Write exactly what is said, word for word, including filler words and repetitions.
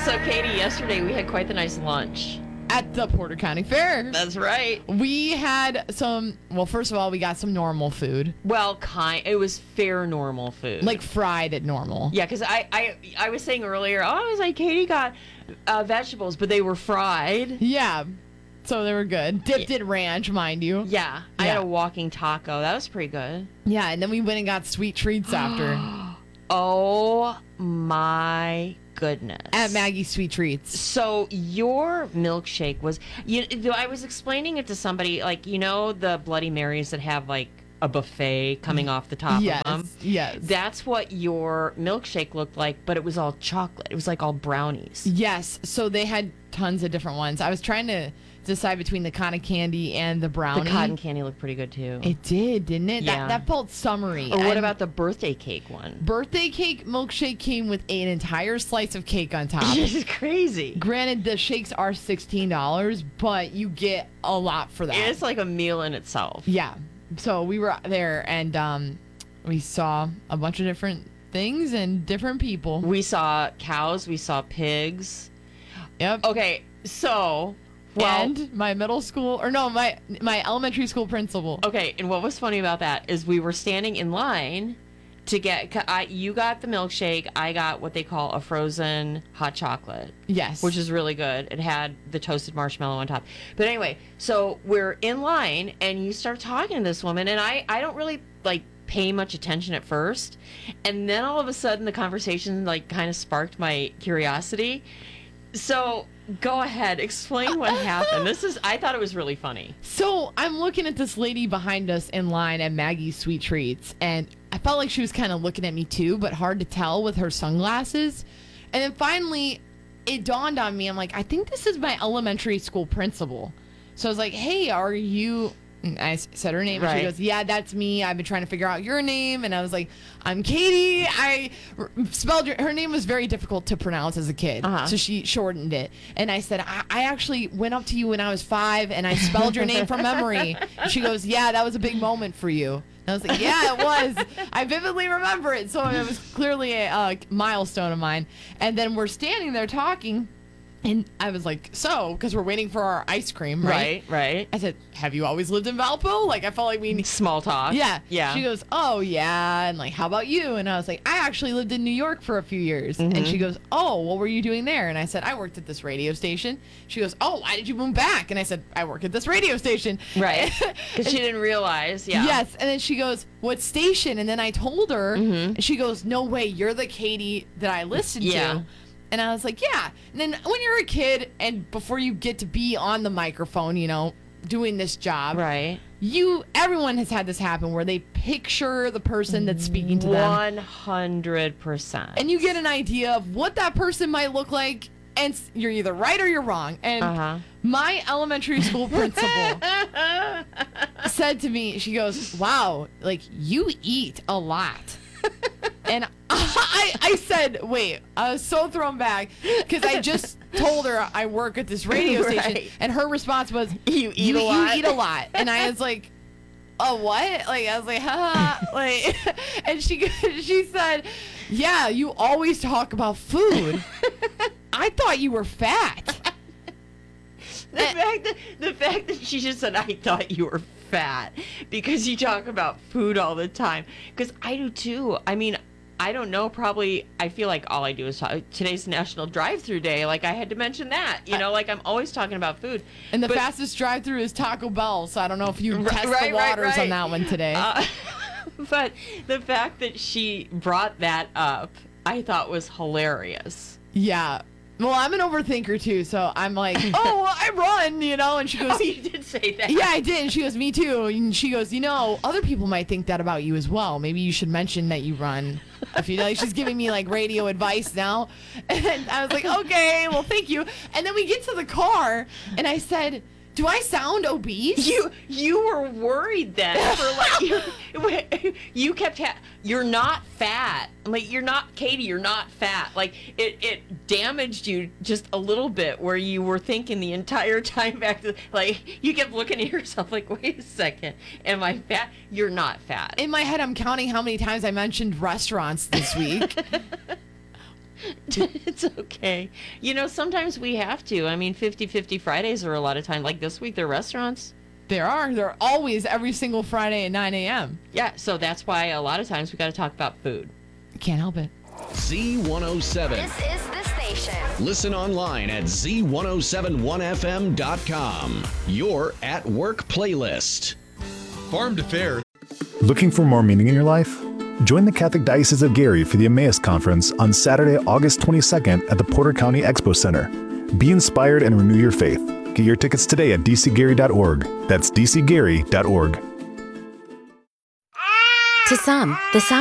So, Katie, yesterday we had quite the nice lunch. At the Porter County Fair. That's right. We had some, well, first of all, we got some normal food. Well, kind. It was fair normal food. Like fried at normal. Yeah, because I, I, I was saying earlier, oh, I was like, Katie got uh, vegetables, but they were fried. Yeah. So they were good. Dipped in ranch, mind you. Yeah. I Yeah. had a walking taco. That was pretty good. Yeah, and then we went and got sweet treats after. Oh, my goodness. At Maggie's Sweet Treats. So your milkshake was, you know, I was explaining it to somebody, like, you know, the Bloody Marys that have like a buffet coming off the top Yes, of them? yes. That's what your milkshake looked like, but it was all chocolate. It was like all brownies. Yes, so they had tons of different ones. I was trying to decide between the cotton candy and the brownie. The cotton candy looked pretty good too. It did, didn't it? Yeah. That, that felt summery. Or what And about the birthday cake one? birthday cake milkshake came with an entire slice of cake on top. This is crazy. Granted, the shakes are sixteen dollars, but you get a lot for that. It's like a meal in itself. Yeah. So we were there and um, we saw a bunch of different things and different people. We saw cows. We saw pigs. Yep. Okay, so... Well, and my middle school, or no, my my elementary school principal. Okay, and what was funny about that is we were standing in line to get, I, you got the milkshake, I got what they call a frozen hot chocolate. Yes. Which is really good. It had the toasted marshmallow on top. But anyway, so we're in line, and you start talking to this woman, and I, I don't really, like, pay much attention at first. And then all of a sudden, the conversation, like, kind of sparked my curiosity. So... Go ahead. Explain what happened. This is, I thought it was really funny. So I'm looking at this lady behind us in line at Maggie's Sweet Treats, and I felt like she was kind of looking at me too, but hard to tell with her sunglasses. And then finally, it dawned on me. I'm like, I think this is my elementary school principal. So I was like, hey, are you... And I said her name, and Right. she goes, yeah, that's me. I've been trying to figure out your name. And I was like, I'm Katie. I r- spelled your... Her name was very difficult to pronounce as a kid, Uh-huh. so she shortened it. And I said, I-, I actually went up to you when I was five, and I spelled your name from memory. And she goes, yeah, that was a big moment for you. And I was like, yeah, it was. I vividly remember it. So it was clearly a uh, milestone of mine. And then we're standing there talking. And I was like, so, because we're waiting for our ice cream, right? Right, right. I said, have you always lived in Valpo? Like, I felt like we... Small talk. Yeah. Yeah. She goes, oh, yeah. And like, how about you? And I was like, I actually lived in New York for a few years. Mm-hmm. And she goes, oh, what were you doing there? And I said, I worked at this radio station. She goes, oh, why did you move back? And I said, I work at this radio station. Right. Because she didn't realize. Yeah. Yes. And then she goes, what station? And then I told her, Mm-hmm. and she goes, no way, you're the Katie that I listened Yeah. to. And I was like, yeah. And then when you're a kid and before you get to be on the microphone, you know, doing this job, Right. you, everyone has had this happen where they picture the person that's speaking to them. one hundred percent. And you get an idea of what that person might look like, and s- you're either right or you're wrong. And Uh-huh. my elementary school principal said to me, she goes, wow, like, you eat a lot. And I, I said, wait, I was so thrown back because I just told her I work at this radio station. Right. And her response was, You eat you, a lot. You eat a lot. And I was like, oh, what? Like, I was like, haha. Like, and she, she said, yeah, you always talk about food. I thought you were fat. The fact that the fact that she just said, I thought you were fat because you talk about food all the time. Because I do too. I mean, I don't know. Probably, I feel like all I do is talk. Today's National Drive-Through Day. Like, I had to mention that. You know, like, I'm always talking about food. And the But- fastest drive-through is Taco Bell, so I don't know if you Right, test right, the right, waters right. on that one today. Uh, but the fact that she brought that up, I thought was hilarious. Yeah. Well, I'm an overthinker too, so I'm like, oh, well, I run, you know, and she goes, Oh, you did say that. yeah, I did. And she goes, me too. And she goes, you know, other people might think that about you as well. Maybe you should mention that you run. If you know, like, she's giving me like radio advice now. And I was like, okay, well, thank you. And then we get to the car, and I said, do I sound obese? You you were worried then for like you, you kept ha- you're not fat. Like, you're not Katie, you're not fat. Like, it it damaged you just a little bit where you were thinking the entire time back to, like, you kept looking at yourself like, wait a second, am I fat? You're not fat. In my head, I'm counting how many times I mentioned restaurants this week. It's okay. You know, sometimes we have to. I mean, fifty-fifty Fridays are a lot of time. Like this week, they're restaurants. There are. There are always every single Friday at nine a.m. Yeah, so that's why a lot of times we got to talk about food. Can't help it. Z one oh seven. This is the station. Listen online at Z ten seventy-one F M dot com. Your at work playlist. Farm to Fair. Looking for more meaning in your life? Join the Catholic Diocese of Gary for the Emmaus Conference on Saturday, August twenty-second at the Porter County Expo Center. Be inspired and renew your faith. Get your tickets today at d c gary dot org. That's d c gary dot org. To some, the sound